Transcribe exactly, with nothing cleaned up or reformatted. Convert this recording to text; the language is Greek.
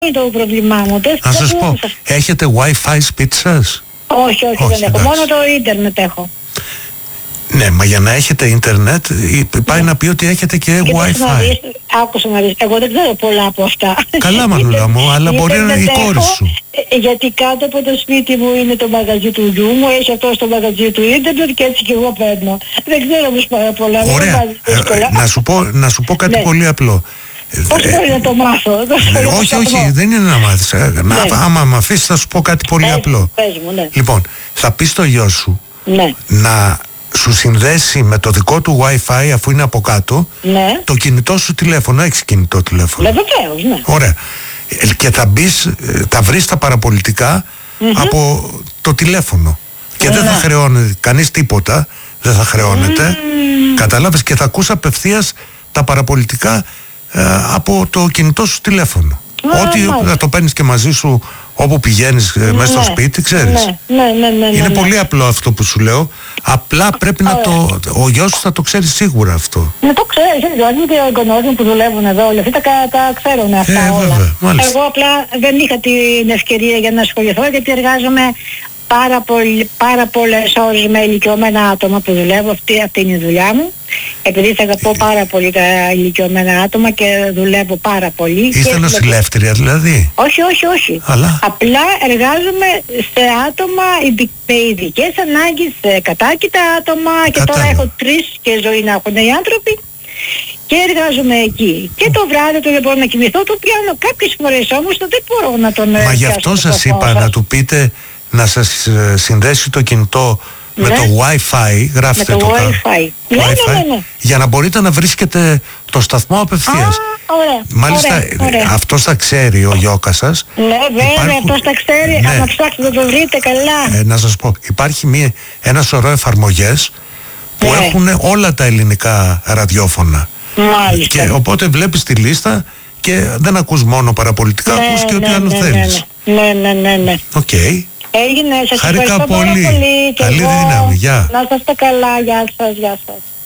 είναι το πρόβλημά μου. Δεν, να σας πω, σας... έχετε Wi-Fi σπίτι σας? Όχι, όχι, όχι, δεν έχω. Μόνο το ίντερνετ έχω. Ναι, μα για να έχετε ίντερνετ πάει ναι. να πει ότι έχετε και, και Wi-Fi. Άκουσα να δεις, εγώ δεν ξέρω πολλά από αυτά. Καλά Μανούλα μου, αλλά μπορεί να είναι η κόρη σου. Γιατί κάτω από το σπίτι μου είναι το μαγαζί του γιού μου, έχει αυτό στο μαγαζί του ίντερνετ και έτσι και εγώ παίρνω. Δεν ξέρω όμως πάρα πολλά. Ωραία, ε, να, σου πω, να σου πω κάτι ναι. πολύ απλό. Πώς μπορεί να το μάθω? Ναι, όχι, όχι, δεν είναι να μάθεις. Ε, ναι. να, άμα με αφήσεις θα σου πω κάτι πολύ πες, απλό. Πες μου, ναι. Λοιπόν, θα πεις στο γιο σου ναι. να σου συνδέσει με το δικό του Wi-Fi, αφού είναι από κάτω, ναι. το κινητό σου τηλέφωνο. Έχεις κινητό τηλέφωνο? Ναι, βεβαίως, ναι. Ωραία. Και θα μπεις, θα βρεις τα παραπολιτικά mm-hmm. από το τηλέφωνο. Και ναι. δεν θα χρεώνεται κανείς τίποτα, δεν θα χρεώνεται. Mm. Κατάλαβες, και θα ακούς απευθείας τα παραπολιτικά ε, από το κινητό σου τηλέφωνο. Mm. Ό,τι θα το παίρνεις και μαζί σου όπου πηγαίνεις ναι. μέσα στο σπίτι, ξέρεις. Ναι, ναι, ναι, ναι, είναι ναι. πολύ απλό αυτό που σου λέω. Απλά πρέπει Ωραία. να το... Ο γιος σου θα το ξέρει σίγουρα αυτό. Ναι, το ξέρει. Δηλαδή και οι εγγονείς μου που δουλεύουν εδώ, όλοι αυτοί τα, τα ξέρουν αυτά ε, όλα. Βέβαια, εγώ απλά δεν είχα την ευκαιρία για να ασχοληθώ, γιατί εργάζομαι πάρα, πολύ, πάρα πολλές ώρες με ηλικιωμένα άτομα που δουλεύω. Αυτή, αυτή είναι η δουλειά μου. Επειδή θα αγαπώ πάρα πολύ τα ηλικιωμένα άτομα και δουλεύω πάρα πολύ. Είστε νοσηλεύτρια δηλαδή? Όχι, όχι, όχι. Αλλά... Απλά εργάζομαι σε άτομα με ειδικές ανάγκες, σε κατάκητα άτομα. Κατάλαβα. Και τώρα έχω τρεις και ζωή να έχουν οι άνθρωποι. Και εργάζομαι εκεί. Και το βράδυ το δεν μπορώ να κοιμηθώ, το πιάνω. Κάποιες φορές όμως το δεν μπορώ να τον... Μα γι' αυτό σας είπα σας. να του πείτε να σας συνδέσει το κινητό ναι. με το Wi-Fi, γράφτε με το, το Wi-Fi. Ναι, ναι, ναι, ναι. για να μπορείτε να βρίσκετε το σταθμό απευθείας. Α, ωραία, μάλιστα ωραία, ωραία. αυτός θα ξέρει, ο Γιώκας σας. Ναι, βέβαια, υπάρχουν... αυτός θα ξέρει, ναι. άμα ψάξετε να το βρείτε καλά. Ε, να σας πω, υπάρχει μία, ένα σωρό εφαρμογές που ναι. έχουν όλα τα ελληνικά ραδιόφωνα. Μάλιστα. Και οπότε βλέπεις τη λίστα και δεν ακούς μόνο παραπολιτικά, ναι, ακούς και ό,τι ναι, άλλο ναι, θέλεις. Ναι, ναι, ναι, ναι. Οκ. Okay. Έγινε, σας Χαρικά ευχαριστώ πολύ. πάρα πολύ. Καλή δύναμη, γεια. Να είστε καλά, γεια σας, γεια σας.